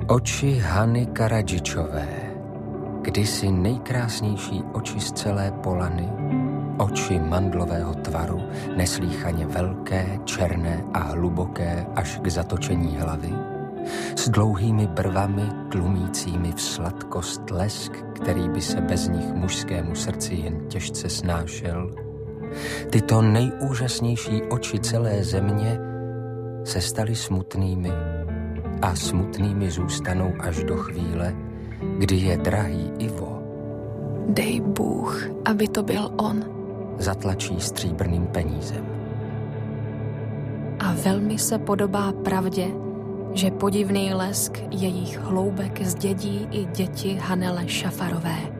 Oči Hany Karadžičové, kdysi nejkrásnější oči z celé Polany, oči mandlového tvaru, neslýchaně velké, černé a hluboké až k zatočení hlavy, s dlouhými brvami tlumícími v sladkost lesk, který by se bez nich mužskému srdci jen těžce snášel. Tyto nejúžasnější oči celé země se staly smutnými a smutnými zůstanou až do chvíle, kdy je drahý Ivo, dej Bůh, aby to byl on, zatlačí stříbrným penízem. A velmi se podobá pravdě, že podivný lesk jejich hloubek zdědí i děti Hanele Šafarové.